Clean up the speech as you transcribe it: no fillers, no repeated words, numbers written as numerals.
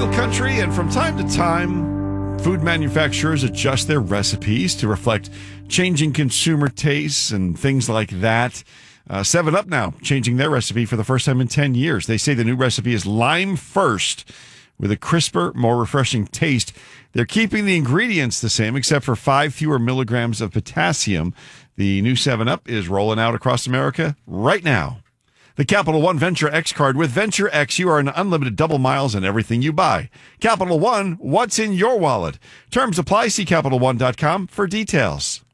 Hill Country, and from time to time, food manufacturers adjust their recipes to reflect changing consumer tastes and things like that. 7-Up now changing their recipe for the first time in 10 years. They say the new recipe is lime first with a crisper, more refreshing taste. They're keeping the ingredients the same except for 5 fewer milligrams of potassium. The new 7-Up is rolling out across America right now. The Capital One Venture X card. With Venture X, you earn unlimited double miles on everything you buy. Capital One, what's in your wallet? Terms apply. See CapitalOne.com for details.